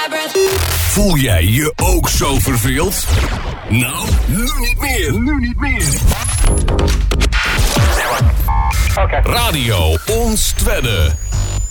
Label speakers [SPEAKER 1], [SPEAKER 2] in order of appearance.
[SPEAKER 1] Voel jij je ook zo verveeld? Nou, nu niet meer. Radio Ons Twedde.